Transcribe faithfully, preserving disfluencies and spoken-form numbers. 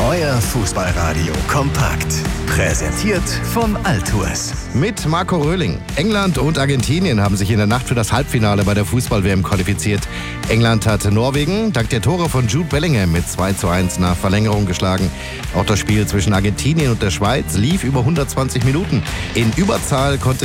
Euer Fußballradio kompakt. Präsentiert von Altours. Mit Marco Röhling. England und Argentinien haben sich in der Nacht für das Halbfinale bei der Fußball-W M qualifiziert. England hat Norwegen dank der Tore von Jude Bellingham mit zwei zu eins nach Verlängerung geschlagen. Auch das Spiel zwischen Argentinien und der Schweiz lief über hundertzwanzig Minuten. In Überzahl konnte